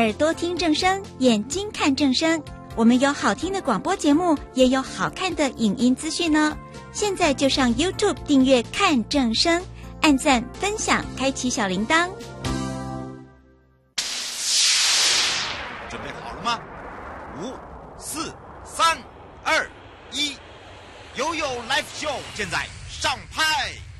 耳朵听正声，眼睛看正声。我们有好听的广播节目，也有好看的影音资讯呢。现在就上 YouTube 订阅看正声，按赞分享，开启小铃铛。 准备好了吗？5、4、3、2、1，悠悠 Live Show 现在上拍。